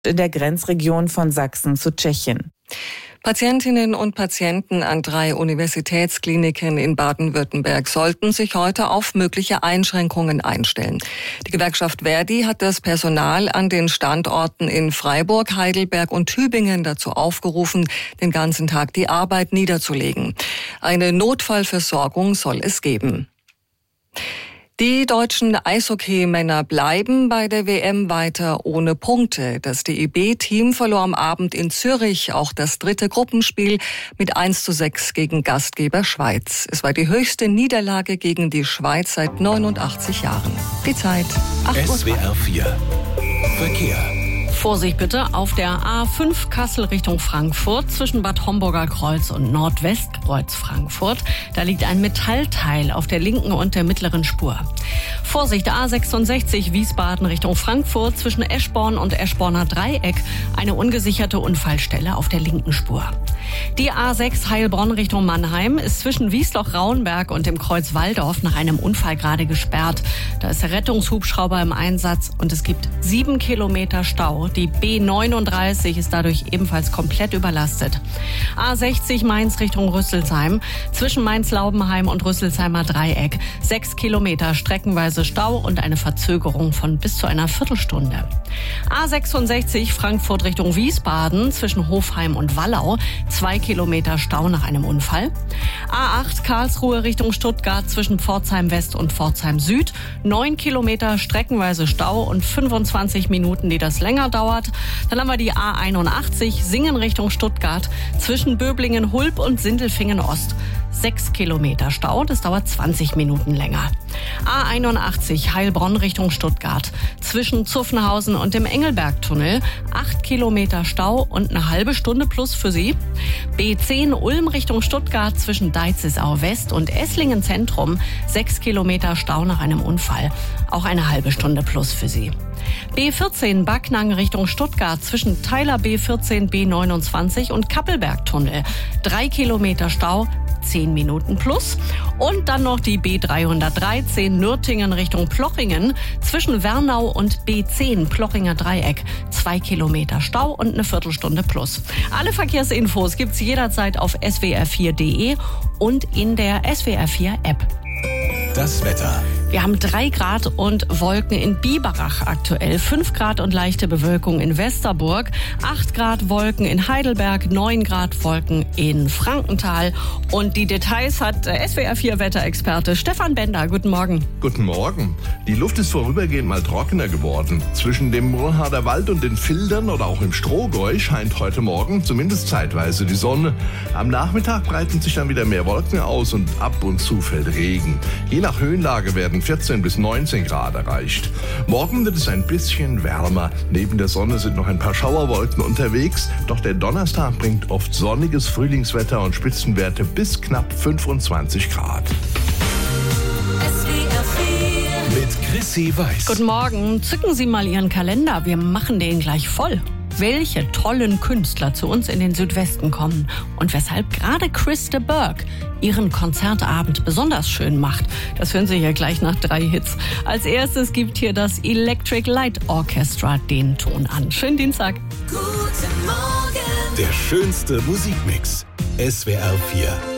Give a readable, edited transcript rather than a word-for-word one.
in der Grenzregion von Sachsen zu Tschechien. Patientinnen und Patienten an 3 Universitätskliniken in Baden-Württemberg sollten sich heute auf mögliche Einschränkungen einstellen. Die Gewerkschaft ver.di hat das Personal an den Standorten in Freiburg, Heidelberg und Tübingen dazu aufgerufen, den ganzen Tag die Arbeit niederzulegen. Eine Notfallversorgung soll es geben. Die deutschen Eishockey-Männer bleiben bei der WM weiter ohne Punkte. Das DEB-Team verlor am Abend in Zürich auch das 3. Gruppenspiel mit 1:6 gegen Gastgeber Schweiz. Es war die höchste Niederlage gegen die Schweiz seit 89 Jahren. Die Zeit 8 Uhr. SWR 4 Verkehr. Vorsicht bitte auf der A5 Kassel Richtung Frankfurt zwischen Bad Homburger Kreuz und Nordwestkreuz Frankfurt. Da liegt ein Metallteil auf der linken und der mittleren Spur. Vorsicht A66 Wiesbaden Richtung Frankfurt zwischen Eschborn und Eschborner Dreieck. Eine ungesicherte Unfallstelle auf der linken Spur. Die A6 Heilbronn Richtung Mannheim ist zwischen Wiesloch-Rauenberg und dem Kreuz Walldorf nach einem Unfall gerade gesperrt. Da ist der Rettungshubschrauber im Einsatz und es gibt 7 Kilometer Stau. Die B39 ist dadurch ebenfalls komplett überlastet. A60 Mainz Richtung Rüsselsheim zwischen Mainz-Laubenheim und Rüsselsheimer Dreieck. 6 Kilometer streckenweise Stau und eine Verzögerung von bis zu einer Viertelstunde. A66 Frankfurt Richtung Wiesbaden zwischen Hofheim und Wallau. 2 Kilometer Stau nach einem Unfall. A8 Karlsruhe Richtung Stuttgart zwischen Pforzheim West und Pforzheim Süd. 9 Kilometer streckenweise Stau und 25 Minuten, die das länger dauert. Dann haben wir die A81 Singen Richtung Stuttgart zwischen Böblingen Hulb und Sindelfingen Ost. 6 Kilometer Stau, das dauert 20 Minuten länger. A81 Heilbronn Richtung Stuttgart zwischen Zuffenhausen und dem Engelbergtunnel. 8 Kilometer Stau und eine halbe Stunde plus für Sie. B10 Ulm Richtung Stuttgart zwischen Deizisau West und Esslingen Zentrum. 6 Kilometer Stau nach einem Unfall. Auch eine halbe Stunde plus für Sie. B14 Backnang Richtung Stuttgart zwischen Teiler B14 B29 und Kappelbergtunnel. 3 Kilometer Stau, 10 Minuten plus. Und dann noch die B313 Nürtingen Richtung Plochingen zwischen Wernau und B10 Plochinger Dreieck. 2 Kilometer Stau und eine Viertelstunde plus. Alle Verkehrsinfos gibt's jederzeit auf swr4.de und in der SWR4 App. Das Wetter. Wir haben 3 Grad und Wolken in Biberach aktuell, 5 Grad und leichte Bewölkung in Westerburg, 8 Grad Wolken in Heidelberg, 9 Grad Wolken in Frankenthal. Und die Details hat SWR4-Wetterexperte Stefan Bender. Guten Morgen. Guten Morgen. Die Luft ist vorübergehend mal trockener geworden. Zwischen dem Murrharder Wald und den Fildern oder auch im Strohgäu scheint heute Morgen zumindest zeitweise die Sonne. Am Nachmittag breiten sich dann wieder mehr Wolken aus und ab und zu fällt Regen. Je nach Höhenlage werden 14 bis 19 Grad erreicht. Morgen wird es ein bisschen wärmer. Neben der Sonne sind noch ein paar Schauerwolken unterwegs. Doch der Donnerstag bringt oft sonniges Frühlingswetter und Spitzenwerte bis knapp 25 Grad. Mit Chrissy Weiß. Guten Morgen. Zücken Sie mal Ihren Kalender. Wir machen den gleich voll. Welche tollen Künstler zu uns in den Südwesten kommen und weshalb gerade Chris de Burgh ihren Konzertabend besonders schön macht. Das hören Sie hier gleich nach 3 Hits. Als erstes gibt hier das Electric Light Orchestra den Ton an. Schönen Dienstag. Der schönste Musikmix. SWR 4.